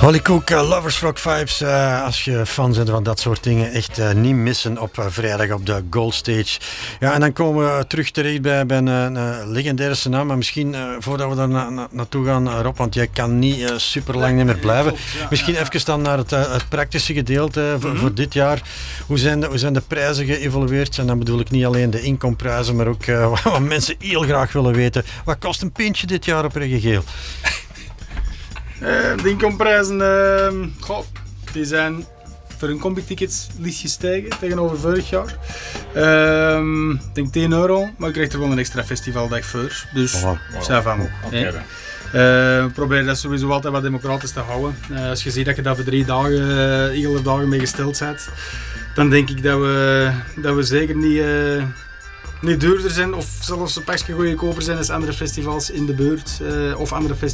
Holly Cook, Lovers Rock Vibes. Als je fan bent van dat soort dingen, echt niet missen op vrijdag op de Gold Stage. Ja, en dan komen we terug terecht bij een legendaire naam. Maar misschien voordat we daar naartoe gaan, Rob, want jij kan niet super lang niet meer blijven. Misschien even dan naar het praktische gedeelte voor dit jaar. Hoe zijn de prijzen geëvolueerd? En dan bedoel ik niet alleen de inkomprijzen, maar ook wat mensen heel graag willen weten. Wat kost een pintje dit jaar op Reggegeel? De inkomprijzen, die zijn voor hun combi-tickets licht gestegen tegenover vorig jaar. Ik denk €10, maar je krijgt er wel een extra festivaldag voor. Dus, ça va. We proberen dat sowieso altijd wat democratisch te houden. Als je ziet dat je daar voor 3 dagen, iedere dagen mee gesteld bent, dan denk ik dat we zeker niet duurder zijn of zelfs een pakje goedkoper zijn als andere festivals in de buurt of andere